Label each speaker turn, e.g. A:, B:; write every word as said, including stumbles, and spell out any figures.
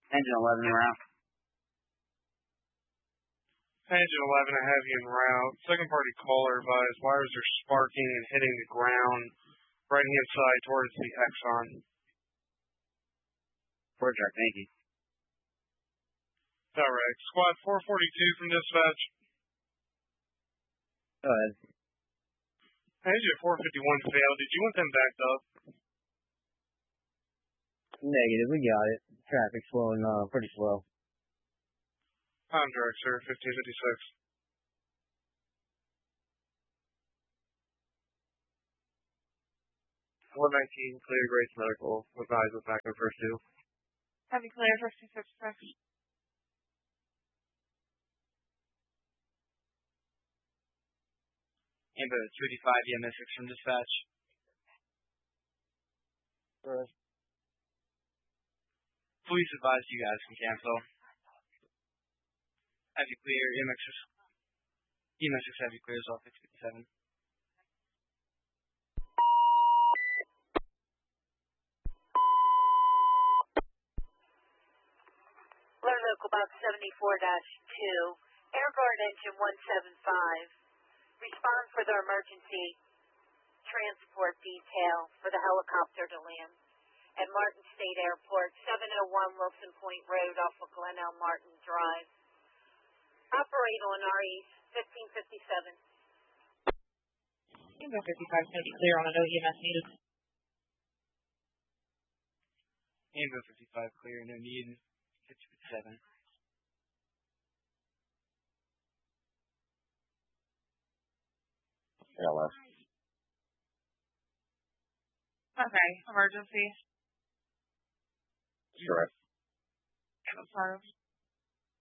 A: Engine eleven around.
B: Engine eleven, I have you en route. Second party caller advised wires are sparking and hitting the ground right hand side towards the Exxon.
A: Four truck, thank you.
B: Direct. Squad four forty-two from dispatch.
A: Go ahead.
B: Engine four fifty-one failed. Did you want them backed up?
A: Negative, we got it. Traffic's flowing uh, pretty slow.
B: I'm direct, sir. fifteen fifty-six.
C: one nineteen, clear Grace Medical. Advise with backup first two.
D: Heavy clear, first two fifty-six.
A: Amber two eighty-five, E M S six from dispatch.
C: Right.
A: Police advise you guys can cancel. Heavy clear, E M S six. E M S six heavy clear is off six fifty-seven.
E: Blur Local Box seventy-four dash two, AirGuard Engine one seventy-five. Respond for the emergency transport detail for the helicopter to land at Martin State Airport, seven oh one Wilson Point Road off of Glenelg Martin Drive. Operate on R E fifteen fifty-seven.
D: Amber fifty-five is going to be clear on a no E M S needed.
A: Amber fifty-five clear, no need. fifty fifty-seven.
C: L S.
D: Okay, emergency.
C: Correct.
D: I'm sorry.